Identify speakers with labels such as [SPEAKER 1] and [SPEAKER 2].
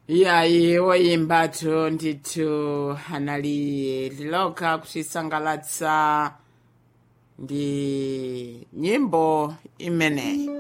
[SPEAKER 1] iyayi woyimbathu ndithu anali liloka kutisangalatsa ndi nyimbo imeneyi.